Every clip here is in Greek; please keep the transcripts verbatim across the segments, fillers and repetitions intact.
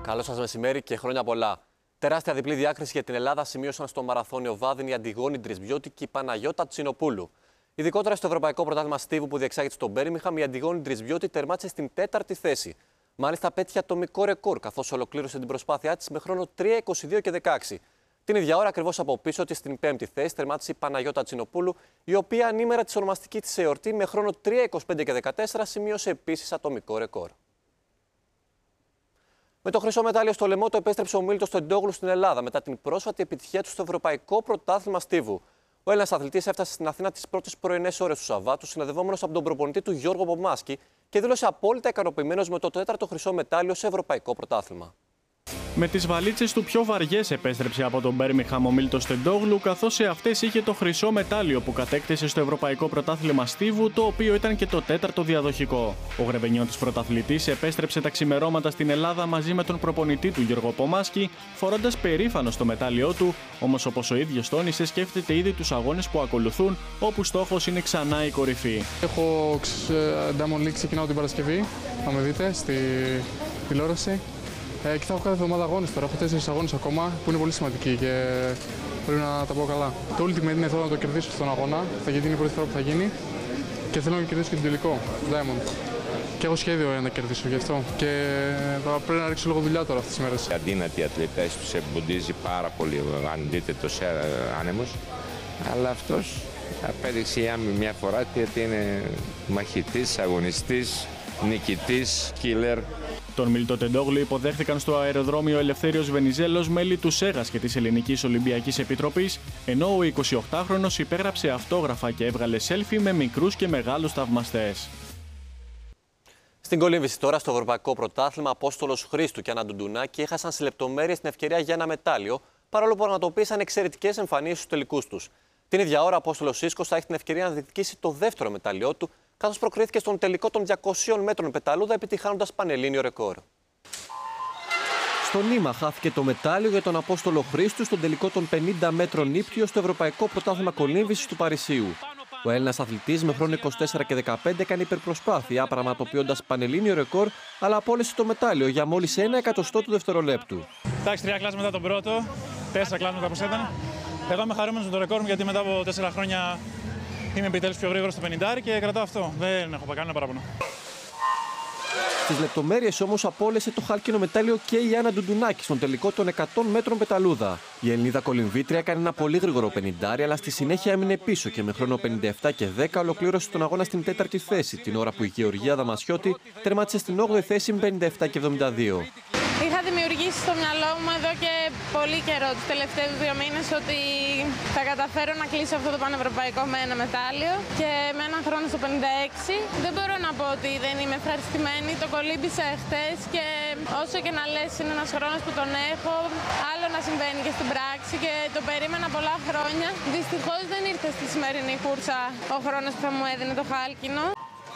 Καλό σας μεσημέρι και χρόνια πολλά. Τεράστια διπλή διάκριση για την Ελλάδα σημείωσαν στο μαραθώνιο Βάδιν η Αντιγόνη Ντρισμπιώτη και η Παναγιώτα Τσινοπούλου. Ειδικότερα στο Ευρωπαϊκό Πρωτάθλημα Στίβου που διεξάγεται στο Μπέρμιγχαμ, η Αντιγόνη Ντρισμπιώτη τερμάτισε στην τέταρτη θέση. Μάλιστα, πέτυχε ατομικό ρεκόρ, καθώς ολοκλήρωσε την προσπάθειά της με χρόνο τρία είκοσι δύο και δεκαέξι. Την ίδια ώρα, ακριβώς από πίσω της, στην πέμπτη θέση, τερμάτισε η Παναγιώτα Τσινοπούλου, η οποία ανήμερα τη ονομαστική της εορτή με χρόνο τρία είκοσι πέντε και δεκατέσσερα σημείωσε επίσης ατομικό ρεκόρ. Με το χρυσό μετάλλιο στο λαιμό, επέστρεψε ο Μίλτος Τεντόγλου στην Ελλάδα μετά την πρόσφατη επιτυχία του στο Ευρωπαϊκό Πρωτάθλημα Στίβου. Ο Έλληνας αθλητής έφτασε στην Αθήνα τις πρώτες πρωινές ώρες του Σαββάτου, συνοδευόμενος από τον προπονητή του Γιώργο Πομάσκι, και δήλωσε απόλυτα ικανοποιημένος με το τέταρτο χρυσό μετάλλιο σε Ευρωπαϊκό Πρωτάθλημα. Με τις βαλίτσες του πιο βαριές επέστρεψε από τον Μπέρμιγχαμ ο Μίλτος Τεντόγλου, καθώς σε αυτές είχε το χρυσό μετάλλιο που κατέκτησε στο Ευρωπαϊκό Πρωτάθλημα Στίβου, το οποίο ήταν και το τέταρτο διαδοχικό. Ο γρεβενιώτης πρωταθλητής επέστρεψε τα ξημερώματα στην Ελλάδα μαζί με τον προπονητή του Γιώργο Πομάσκι, φορώντας περήφανο το μετάλλιό του, όμως όπως ο ίδιος τόνισε, σκέφτεται ήδη τους αγώνες που ακολουθούν, όπου στόχος είναι ξανά η κορυφή. Έχω Diamond League, ξεκινάω την Παρασκευή, θα με δείτε στη τηλεόραση. Ε, και θα έχω κάθε εβδομάδα αγώνες τώρα. Έχω τέσσερις αγώνες ακόμα που είναι πολύ σημαντικοί και πρέπει να τα πω καλά. Το Ultimate είναι θέλω να το κερδίσω στον αγώνα, θα γιατί είναι η πρώτη φορά που θα γίνει και θέλω να κερδίσω και τον τελικό, Diamond. Και έχω σχέδιο για να κερδίσω γι' αυτό και θα πρέπει να ρίξω λίγο δουλειά τώρα αυτές τις μέρες. Οι αδύνατοι αθλητές τους εμποντίζει πάρα πολύ ο αντίθετος άνεμος, αλλά αυτός απέδειξε για μια φορά ότι είναι μαχητής, αγωνιστής, νικητής, killer. Τον Μίλτο Τεντόγλου υποδέχθηκαν στο αεροδρόμιο Ελευθέριος Βενιζέλος μέλη του ΣΕΓΑΣ και της Ελληνικής Ολυμπιακής Επιτροπής, ενώ ο εικοσιοκτάχρονος υπέγραψε αυτόγραφα και έβγαλε σέλφι με μικρούς και μεγάλους θαυμαστές. Στην κολύμβηση τώρα, στο Ευρωπαϊκό Πρωτάθλημα, Απόστολος Χρήστου και Άννα Ντουντουνάκη έχασαν σε λεπτομέρειες την ευκαιρία για ένα μετάλλιο, παρόλο που πραγματοποίησαν εξαιρετικές εμφανίσεις στους τελικούς τους. Την ίδια ώρα, ο Απόστολος Σύσκος θα έχει την ευκαιρία να διεκδικήσει το δεύτερο μετάλλιό του, καθώς προκρίθηκε στον τελικό των διακοσίων μέτρων πεταλούδα, επιτυχάνοντας πανελλήνιο ρεκόρ. Στο νήμα χάθηκε το μετάλλιο για τον Απόστολο Χρήστου στον τελικό των πενήντα μέτρων ύπτιο στο Ευρωπαϊκό Πρωτάθλημα Κολύμβησης του Παρισίου. Ο Έλληνας αθλητής με χρόνο είκοσι τέσσερα και δεκαπέντε έκανε υπερπροσπάθεια, πραγματοποιώντας πανελλήνιο ρεκόρ, αλλά απόλυσε το μετάλλιο για μόλις ένα εκατοστό του δευτερολέπτου. Εντάξει, τρία κλάσματα μετά τον πρώτο, τέσσερα κλάσματα πώς ήταν. Εγώ είμαι χαρούμενος με το ρεκόρ μου γιατί μετά από τέσσερα χρόνια είμαι επιτέλους πιο γρήγορο στο πενήντα και κρατάω αυτό. Δεν έχω κανένα παράπονο. Στις λεπτομέρειες όμως απόλυσε το χάλκινο μετάλλιο και η Άννα Ντουντουνάκη στον τελικό των εκατό μέτρων πεταλούδα. Η Ελληνίδα κολυμβήτρια έκανε ένα πολύ γρήγορο πενήντα, αλλά στη συνέχεια έμεινε πίσω και με χρόνο πενήντα επτά και δέκα ολοκλήρωσε τον αγώνα στην τέταρτη θέση, την ώρα που η Γεωργία Δαμασιώτη τερμάτισε στην όγδοη θέση με πενήντα επτά και εβδομήντα δύο. Είχα δημιουργήσει στο μυαλό μου εδώ και πολύ καιρό, τους τελευταίους δύο μήνες, ότι θα καταφέρω να κλείσω αυτό το πανευρωπαϊκό με ένα μετάλλιο και με έναν χρόνο στο πενήντα έξι. Δεν μπορώ να πω ότι δεν είμαι ευχαριστημένη, το κολύμπησα χτες και όσο και να λες είναι ένας χρόνος που τον έχω, άλλο να συμβαίνει και στην πράξη και το περίμενα πολλά χρόνια. Δυστυχώς δεν ήρθε στη σημερινή κούρσα ο χρόνος που θα μου έδινε το χάλκινο.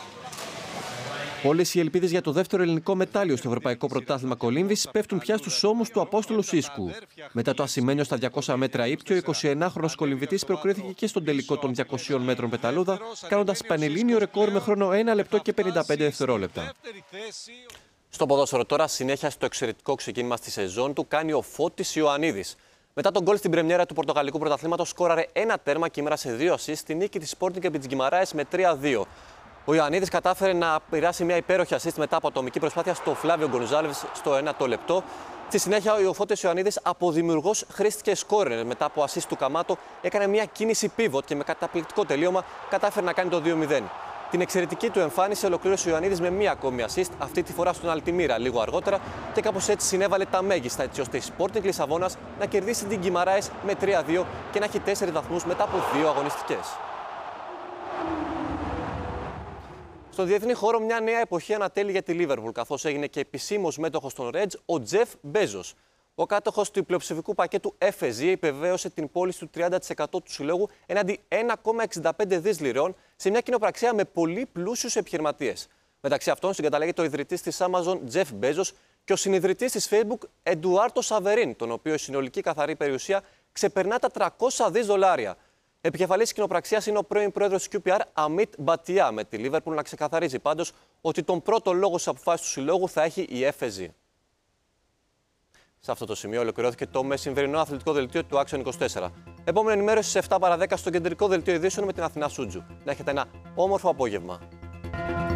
Όλες οι ελπίδες για το δεύτερο ελληνικό μετάλλιο στο Ευρωπαϊκό Πρωτάθλημα Κολύμβησης πέφτουν πια στους ώμους του Απόστολου Σύσκου. Μετά το ασημένιο στα διακόσια μέτρα ύπτιο, ο εικοσιενάχρονος κολυμβητής προκρίθηκε και στον τελικό των διακοσίων μέτρων πεταλούδα, κάνοντας πανελλήνιο ρεκόρ με χρόνο ένα λεπτό και πενήντα πέντε δευτερόλεπτα. Στο ποδόσφαιρο τώρα, συνέχεια στο εξαιρετικό ξεκίνημα στη σεζόν του, κάνει ο Φώτης Ιωαννίδης. Μετά τον γκολ στην πρεμιέρα του Πορτογαλικού Πρωταθλήματος, σκόραρε ένα τέρμα και μοίρασε δύο ασίστ στη νίκη της Sporting επί της Γκιμαράες με τρία δύο. Ο Ιωαννίδης κατάφερε να πειράσει μια υπέροχη assist μετά από ατομική προσπάθεια στο Φλάβιο Γκονζάλεβς στο ένατο λεπτό. Στη συνέχεια, ο Φώτης Ιωαννίδης από δημιουργός χρήστηκε σκόρερ. Μετά από assist του Καμάτο, έκανε μια κίνηση pivot και με καταπληκτικό τελείωμα κατάφερε να κάνει το δύο μηδέν. Την εξαιρετική του εμφάνιση ολοκλήρωσε ο Ιωαννίδης με μια ακόμη assist, αυτή τη φορά στον Αλτιμίρα λίγο αργότερα, και κάπως έτσι συνέβαλε τα μέγιστα, έτσι ώστε η Sporting Λισαβόνας να κερδίσει την Γκιμαράες με τρία δύο και να έχει τέσσερις βαθμούς μετά από δύο αγωνιστικές. Στο διεθνή χώρο, μια νέα εποχή ανατέλει για τη Λίβερπουλ, καθώς έγινε και επισήμως μέτοχος των Reds ο Τζεφ Μπέζος. Ο κάτοχος του πλειοψηφικού πακέτου εφ ες ζι επιβεβαίωσε την πώληση του τριάντα τοις εκατό του συλλόγου έναντι ένα κόμμα εξήντα πέντε δισεκατομμύρια λιρών σε μια κοινοπραξία με πολύ πλούσιους επιχειρηματίες. Μεταξύ αυτών συγκαταλέγεται ο ιδρυτής της Amazon Τζεφ Μπέζος και ο συνιδρυτής της Facebook Εντουάρτο Σαβερίν, τον οποίο η συνολική καθαρή περιουσία ξεπερνά τα τριακόσια δισεκατομμύρια δολάρια. Επικεφαλής κοινοπραξίας είναι ο πρώην πρόεδρος της κιου πι αρ Αμίτ Μπατιά, με τη Λίβερπουλ να ξεκαθαρίζει πάντως ότι τον πρώτο λόγο στις αποφάσεις του συλλόγου θα έχει η εφ ες ζι. Σε αυτό το σημείο ολοκληρώθηκε το μεσημβρινό αθλητικό δελτίο του Άξιον είκοσι τέσσερα. Επόμενη ενημέρωση στις επτά παρά δέκα στο κεντρικό δελτίο ειδήσεων με την Αθηνά Σούτζου. Να έχετε ένα όμορφο απόγευμα.